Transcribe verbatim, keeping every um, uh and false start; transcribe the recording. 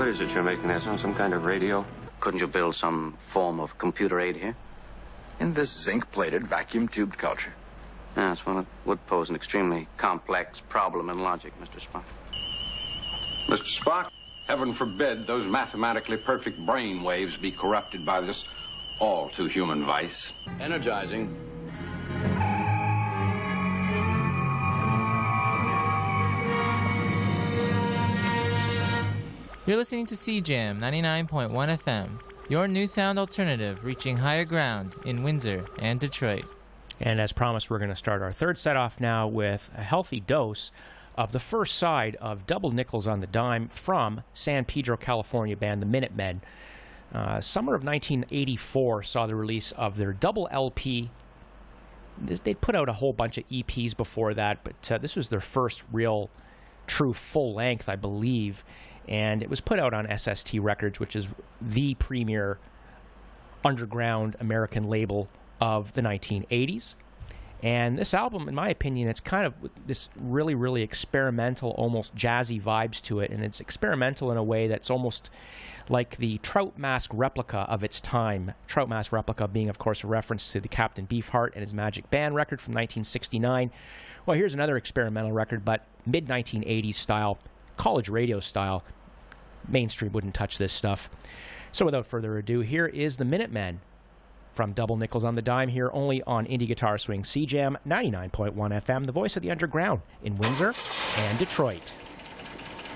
What is it you're making there, son? Some kind of radio? Couldn't you build some form of computer aid here? In this zinc-plated, vacuum-tubed culture. Yes, well, it would pose an extremely complex problem in logic, Mister Spock. Mister Spock, heaven forbid those mathematically perfect brain waves be corrupted by this all-too-human vice. Energizing. You're listening to C Jam ninety-nine point one F M, your new sound alternative reaching higher ground in Windsor and Detroit. And as promised, we're going to start our third set off now with a healthy dose of the first side of Double Nickels on the Dime from San Pedro, California band The Minutemen. Uh, summer of nineteen eighty-four saw the release of their double L P. They'd put out a whole bunch of E Ps before that, but uh, this was their first real, true full length, I believe. And it was put out on S S T Records, which is the premier underground American label of the nineteen eighties. And this album, in my opinion, it's kind of this really, really experimental, almost jazzy vibes to it. And it's experimental in a way that's almost like the Trout Mask replica of its time. Trout Mask replica being, of course, a reference to the Captain Beefheart and his Magic Band record from nineteen sixty-nine. Well, here's another experimental record, but mid nineteen eighties style, college radio style. Mainstream wouldn't touch this stuff. So without further ado, here is The Minutemen from Double Nickels on the Dime, here only on Indie Guitar Swing C Jam ninety-nine point one F M, the voice of the underground in Windsor and Detroit.